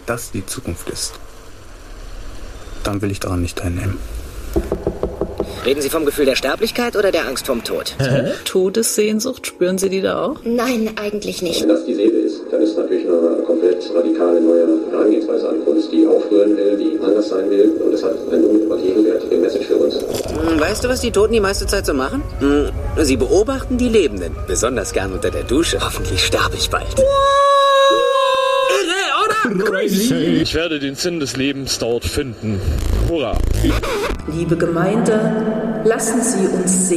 das die Zukunft ist, dann will ich daran nicht teilnehmen. Reden Sie vom Gefühl der Sterblichkeit oder der Angst vom Tod? Todessehnsucht, spüren Sie die da auch? Nein, eigentlich nicht. Wenn das die Seele ist, dann ist natürlich eine komplett radikale neue Herangehensweise an Kunst, die aufrühren will, die anders sein will. Und das hat einen unglaublich gegenwärtigen Message für uns. Weißt du, was die Toten die meiste Zeit so machen? Sie beobachten die Lebenden. Besonders gern unter der Dusche. Hoffentlich sterbe ich bald. Irre, oder? Crazy. Ich werde den Sinn des Lebens dort finden. Hurra! Liebe Gemeinde, lassen Sie uns singen.